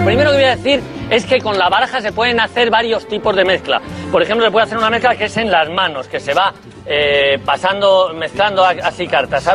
primero que voy a decir es que con la baraja se pueden hacer varios tipos de mezcla. Por ejemplo, se puede hacer una mezcla que es en las manos, que se va mezclando así cartas, ¿sabes?